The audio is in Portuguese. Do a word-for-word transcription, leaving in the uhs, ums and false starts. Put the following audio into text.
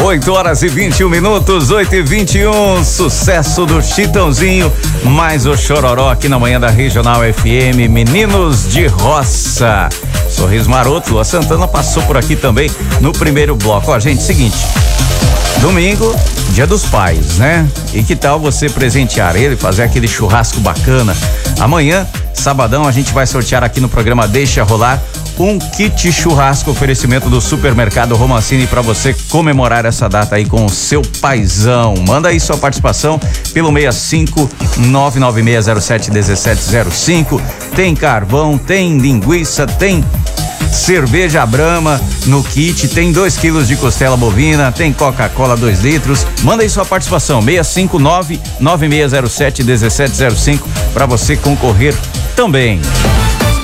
oito horas e vinte e um minutos, oito e vinte e um. Sucesso do Chitãozinho, mais o Chororó aqui na manhã da Regional F M. Meninos de Roça. Sorriso Maroto, Lua Santana passou por aqui também no primeiro bloco. Ó, gente, seguinte. Domingo, dia dos pais, né? E que tal você presentear ele, fazer aquele churrasco bacana? Amanhã, sabadão, a gente vai sortear aqui no programa Deixa Rolar um kit churrasco, oferecimento do Supermercado Romancini para você comemorar essa data aí com o seu paizão. Manda aí sua participação pelo seis cinco nove nove seis zero sete um sete zero cinco. Tem carvão, tem linguiça, tem cerveja Brahma no kit, tem dois quilos de costela bovina, tem Coca-Cola dois litros. Manda aí sua participação, seis cinco nove nove seis zero sete um sete zero cinco para você concorrer também.